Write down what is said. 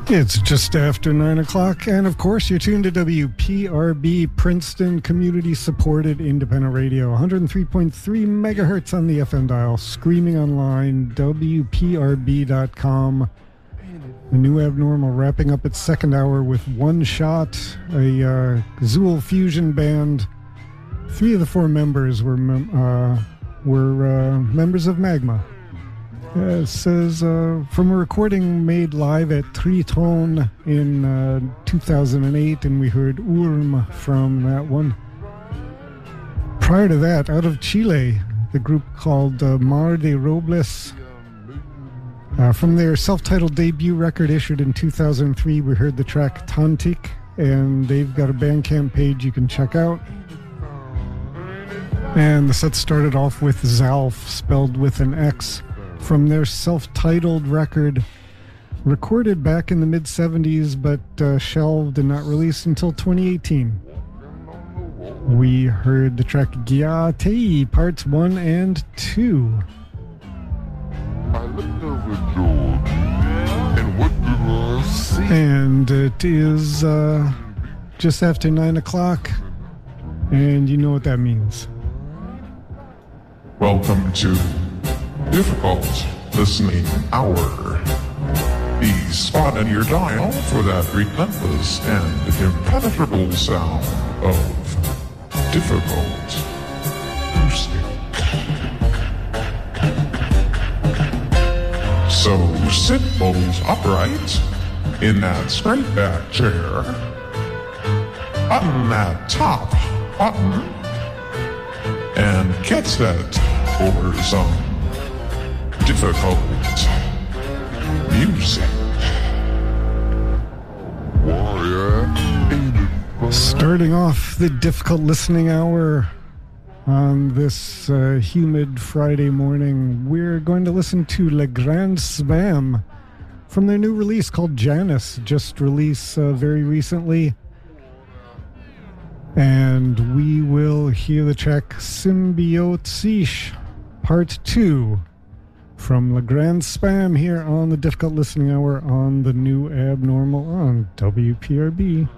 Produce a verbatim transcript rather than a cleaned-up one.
It's just after nine o'clock, and of course, you're tuned to W P R B, Princeton Community-Supported Independent Radio, one hundred three point three megahertz on the F M dial, streaming online, W P R B dot com. The New Abnormal wrapping up its second hour with One Shot, a uh, Zool fusion band. Three of the four members were mem- uh, were uh, members of Magma. Uh, it says, uh, from a recording made live at Triton in uh, two thousand eight, and we heard Urm from that one. Prior to that, out of Chile, the group called uh, Mar de Robles. Uh, from their self-titled debut record issued in two thousand three, we heard the track Tantik, and they've got a Bandcamp page you can check out. And the set started off with Zalf, spelled with an X, from their self-titled record, recorded back in the mid-seventies, but uh, shelved and not released until twenty eighteen. We heard the track Gia Tei, parts one and two. I looked overjoyed, and what did I see? And it is uh, just after nine o'clock, and you know what that means. Welcome to Difficult Listening Hour. The spot on your dial for that relentless and impenetrable sound of difficult music. So sit bolt upright in that straight back chair, button that top button, and get set for some difficult music. Starting off the difficult listening hour on this uh, humid Friday morning, we're going to listen to Le Grand Spam from their new release called Janus, just released uh, very recently. And we will hear the track Symbiotisch, part two, from Le Grand Spam here on the difficult listening hour on the New Abnormal on W P R B.